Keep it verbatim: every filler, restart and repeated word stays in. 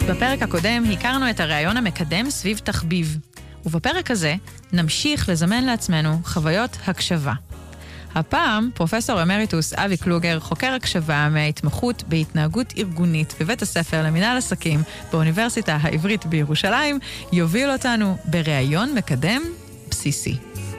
בפרק הקודם הכרנו את הרעיון המקדם סביב תחביב, ובפרק הזה נמשיך לזמן לעצמנו חוויות הקשבה. הפעם פרופסור אמריטוס אבי קלוגר, חוקר הקשבה מההתמחות בהתנהגות ארגונית בבית הספר למנהל עסקים באוניברסיטה העברית בירושלים, יוביל אותנו ברעיון מקדם בסיסי.